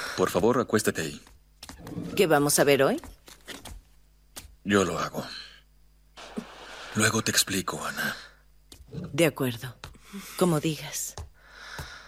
Por favor, acuéstate ahí. ¿Qué vamos a ver hoy? Yo lo hago. Luego te explico, Ana. De acuerdo. Como digas.